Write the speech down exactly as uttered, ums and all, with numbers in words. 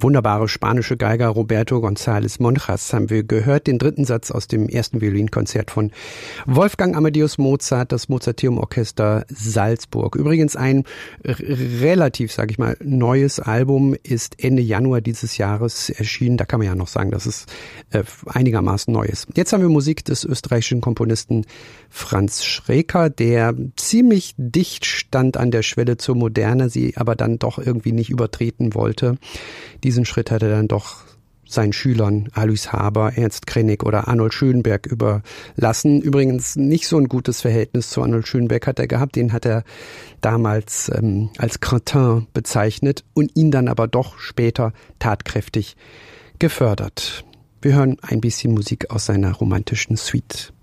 wunderbare spanische Geiger Roberto González Monjas haben wir gehört, den dritten Satz aus dem ersten Violinkonzert von Wolfgang Amadeus Mozart, das Mozarteum Orchester Salzburg. Übrigens ein r- relativ, sage ich mal, neues Album ist Ende Januar dieses Jahres erschienen. Da kann man ja noch sagen, dass es äh, einigermaßen neu ist. Jetzt haben wir Musik des österreichischen Komponisten Franz Schreker, der ziemlich dicht stand an der Schwelle zur Moderne, sie aber dann doch irgendwie nicht übertreten wollte. Diesen Schritt hat er dann doch seinen Schülern Alois Haber, Ernst Krenek oder Arnold Schönberg überlassen. Übrigens nicht so ein gutes Verhältnis zu Arnold Schönberg hat er gehabt. Den hat er damals ähm, als Cretin bezeichnet und ihn dann aber doch später tatkräftig gefördert. Wir hören ein bisschen Musik aus seiner romantischen Suite.